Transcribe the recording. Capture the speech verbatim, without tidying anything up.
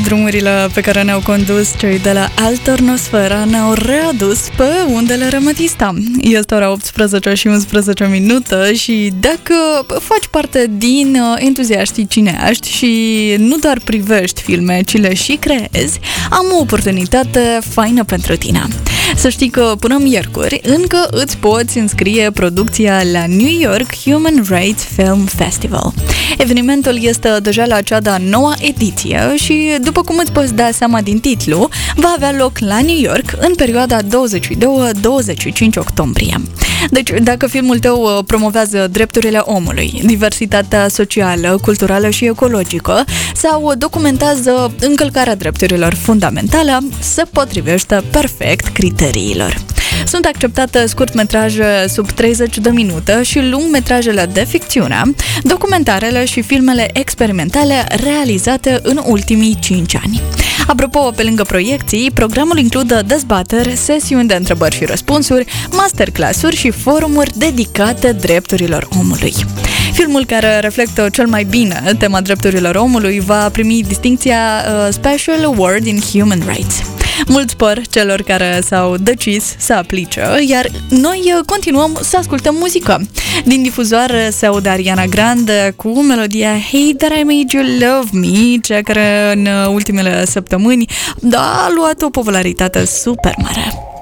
Drumurile pe care ne-au condus cei de la Alternosfera ne-au readus pe undele Rematista. Este ora optsprezece și unsprezece minute și dacă faci parte din entuziaștii cineaști și nu doar privești filme, ci le și creezi, am o oportunitate faină pentru tine. Să știi că până miercuri încă îți poți înscrie producția la New York Human Rights Film Festival. Evenimentul este deja la cea de-a noua ediție și, după cum îți poți da seama din titlu, va avea loc la New York în perioada douăzeci și doi - douăzeci și cinci octombrie. Deci, dacă filmul tău promovează drepturile omului, diversitatea socială, culturală și ecologică sau documentează încălcarea drepturilor fundamentale, se potrivește perfect criteriilor. Sunt acceptate scurtmetraje sub treizeci de minute și lungmetrajele de ficțiune, documentarele și filmele experimentale realizate în ultimii cinci ani. Apropo, pe lângă proiecții, programul include dezbateri, sesiuni de întrebări și răspunsuri, masterclass-uri și forumuri dedicate drepturilor omului. Filmul care reflectă cel mai bine tema drepturilor omului va primi distincția uh, Special Award in Human Rights. Mult spor celor care s-au decis să aplice, iar noi continuăm să ascultăm muzică. Din difuzoare se aude Ariana Grande cu melodia Hey That I Made You Love Me, cea care în ultimele săptămâni a luat o popularitate super mare.